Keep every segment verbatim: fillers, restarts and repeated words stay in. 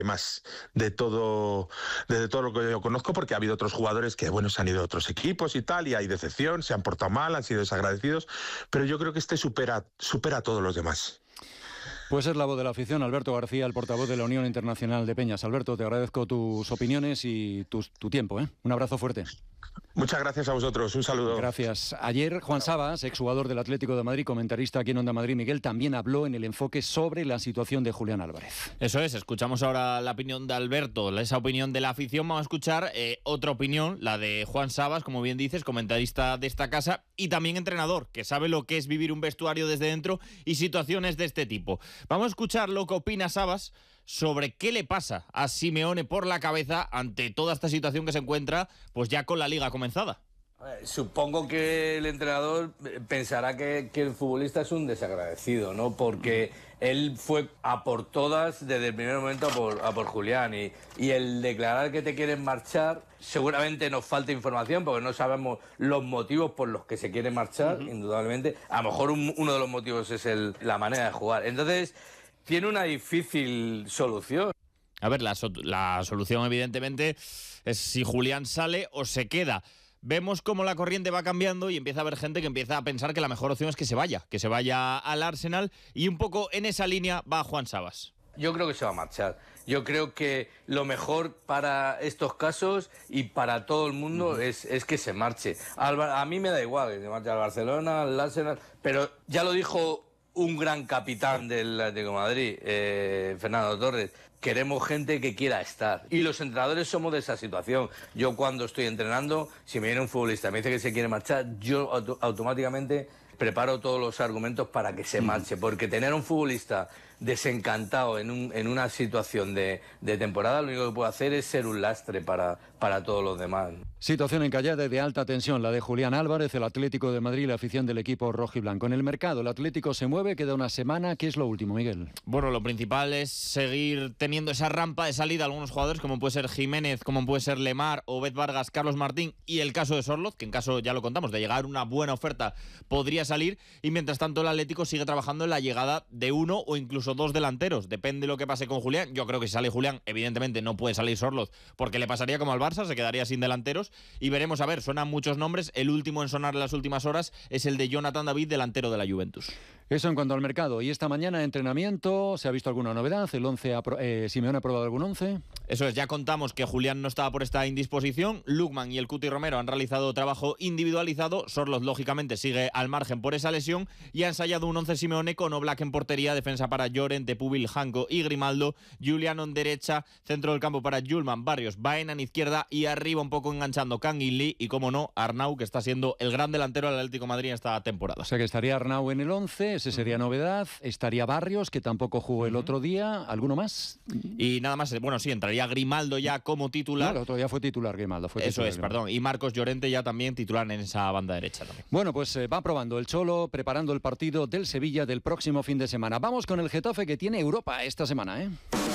más de todo de todo lo que yo conozco, porque ha habido otros jugadores que, bueno, se han ido a otros equipos y tal, y hay decepción, se han portado mal, han sido desagradecidos, pero yo creo que este supera, supera a todos los demás. Pues es la voz de la afición, Alberto García, el portavoz de la Unión Internacional de Peñas. Alberto, te agradezco tus opiniones y tu, tu tiempo, ¿eh? Un abrazo fuerte. Muchas gracias a vosotros, un saludo. Gracias. Ayer Juan Sabas, exjugador del Atlético de Madrid, comentarista aquí en Onda Madrid, Miguel, también habló en el enfoque sobre la situación de Julián Álvarez. Eso es, escuchamos ahora la opinión de Alberto, esa opinión de la afición. Vamos a escuchar eh, otra opinión, la de Juan Sabas, como bien dices, comentarista de esta casa y también entrenador, que sabe lo que es vivir un vestuario desde dentro y situaciones de este tipo. Vamos a escuchar lo que opina Sabas sobre qué le pasa a Simeone por la cabeza ante toda esta situación que se encuentra, pues ya con la liga comenzada. Supongo que el entrenador pensará que, que el futbolista es un desagradecido, ¿no? Porque él fue a por todas desde el primer momento a por, a por Julián y, y el declarar que te quieren marchar, seguramente nos falta información porque no sabemos los motivos por los que se quiere marchar, uh-huh. indudablemente. A lo mejor un, uno de los motivos es el, la manera de jugar. Entonces, tiene una difícil solución. A ver, la, so- la solución evidentemente es si Julián sale o se queda. Vemos cómo la corriente va cambiando y empieza a haber gente que empieza a pensar que la mejor opción es que se vaya, que se vaya al Arsenal, y un poco en esa línea va Juan Sabas. Yo creo que se va a marchar. Yo creo que lo mejor para estos casos y para todo el mundo uh-huh. es, es que se marche. Al, a mí me da igual que se marche al Barcelona, al Arsenal, pero ya lo dijo un gran capitán del Atlético de Madrid, eh, Fernando Torres. Queremos gente que quiera estar. Y los entrenadores somos de esa situación. Yo cuando estoy entrenando, si me viene un futbolista y me dice que se quiere marchar, yo auto- automáticamente preparo todos los argumentos para que se marche. Porque tener un futbolista desencantado en, un, en una situación de, de temporada, lo único que puede hacer es ser un lastre para, para todos los demás. Situación encallada y de alta tensión, la de Julián Álvarez, el Atlético de Madrid y la afición del equipo rojiblanco. En el mercado, el Atlético se mueve, queda una semana. ¿Qué es lo último, Miguel? Bueno, lo principal es seguir teniendo esa rampa de salida a algunos jugadores, como puede ser Jiménez, como puede ser Lemar, Obed Vargas, Carlos Martín y el caso de Sorloz, que en caso, ya lo contamos, de llegar una buena oferta podría salir. Y mientras tanto el Atlético sigue trabajando en la llegada de uno o incluso dos delanteros. Depende de lo que pase con Julián. Yo creo que si sale Julián, evidentemente no puede salir Sorloz, porque le pasaría como al Barça, se quedaría sin delanteros. Y veremos, a ver, suenan muchos nombres. El último en sonar en las últimas horas es el de Jonathan David, delantero de la Juventus. Eso en cuanto al mercado. Y esta mañana entrenamiento, ¿se ha visto alguna novedad? ¿El once ha, eh, Simeone ha probado algún once? Eso es, ya contamos que Julián no estaba por esta indisposición. Lukman y el Cuti Romero han realizado trabajo individualizado. Sorloz, lógicamente, sigue al margen por esa lesión y ha ensayado un once Simeone con Oblak en portería, defensa para Llorente, Pubil, Janko y Grimaldo, Juliano en derecha, centro del campo para Julman, Barrios, Baena en izquierda y arriba un poco enganchando Kangin Lee y, como no, Arnau, que está siendo el gran delantero del Atlético de Madrid esta temporada. O sea que estaría Arnau en el once, ese sería novedad. Estaría Barrios, que tampoco jugó el otro día. ¿Alguno más? Y nada más, bueno, sí, entraría Grimaldo ya como titular. No, el otro día fue titular Grimaldo. Fue Eso titular, es, Grimaldo. perdón. Y Marcos Llorente ya también titular en esa banda derecha también. Bueno, pues eh, va probando el Cholo, preparando el partido del Sevilla del próximo fin de semana. Vamos con el Getafe, que tiene Europa esta semana, ¿eh?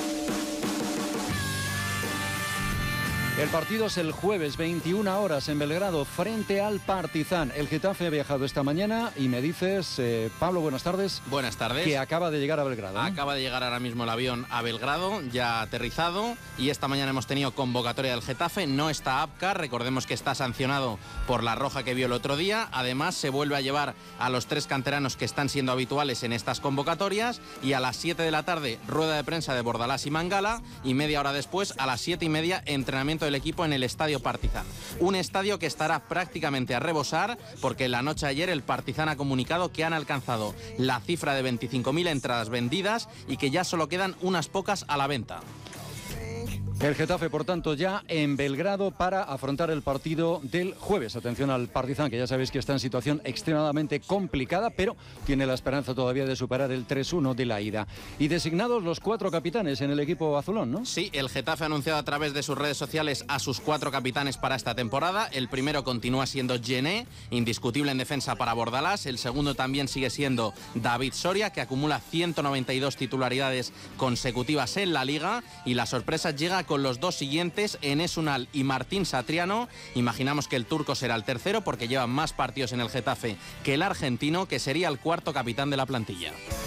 El partido es el jueves, veintiuna horas, en Belgrado, frente al Partizan. El Getafe ha viajado esta mañana y me dices, eh, Pablo, buenas tardes. Buenas tardes. Que acaba de llegar a Belgrado, ¿eh? Acaba de llegar ahora mismo el avión a Belgrado, ya aterrizado, y esta mañana hemos tenido convocatoria del Getafe. No está Apcar, recordemos que está sancionado por la roja que vio el otro día. Además, se vuelve a llevar a los tres canteranos que están siendo habituales en estas convocatorias, y a las siete de la tarde, rueda de prensa de Bordalás y Mangala, y media hora después, a las siete y media, entrenamiento del equipo en el Estadio Partizan. Un estadio que estará prácticamente a rebosar, porque la noche de ayer el Partizan ha comunicado que han alcanzado la cifra de veinticinco mil entradas vendidas y que ya solo quedan unas pocas a la venta. El Getafe, por tanto, ya en Belgrado para afrontar el partido del jueves. Atención al Partizan, que ya sabéis que está en situación extremadamente complicada, pero tiene la esperanza todavía de superar el tres uno de la ida. Y designados los cuatro capitanes en el equipo azulón, ¿no? Sí, el Getafe ha anunciado a través de sus redes sociales a sus cuatro capitanes para esta temporada. El primero continúa siendo Gené, indiscutible en defensa para Bordalás. El segundo también sigue siendo David Soria, que acumula ciento noventa y dos titularidades consecutivas en la Liga. Y la sorpresa llega con los dos siguientes, Enes Unal y Martín Satriano. Imaginamos que el turco será el tercero porque lleva más partidos en el Getafe que el argentino, que sería el cuarto capitán de la plantilla.